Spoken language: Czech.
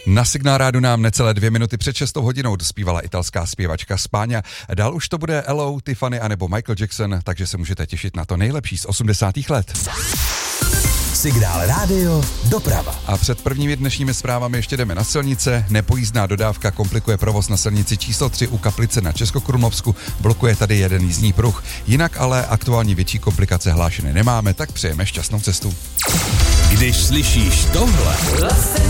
Na Signál Rádu nám necelé 2 minuty před 6 hodinou dospívala italská zpěvačka Spáňa. Dál už to bude Ello, Tiffany anebo Michael Jackson, takže se můžete těšit na to nejlepší z 80. let. Signál Rádio doprava. A před prvními dnešními zprávami ještě jdeme na silnice. Nepojízdná dodávka komplikuje provoz na silnici číslo 3 u Kaplice na Českokrumlovsku. Blokuje tady jeden jízdní pruh. Jinak ale aktuální větší komplikace hlášené nemáme, tak přejeme šťastnou cestu. Když slyšíš tohle...